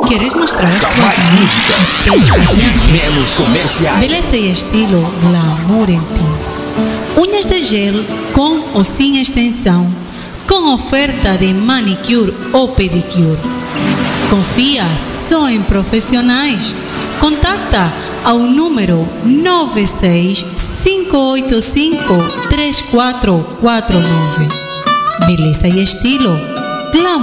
Queres mostrar as tuas Mais mãos? músicas, menos comerciais. Beleza e estilo, glamour em ti. Unhas de gel com ou sem extensão, com oferta de manicure ou pedicure. Confia só em profissionais. Contacta ao número 965853449. Beleza e estilo, glamour.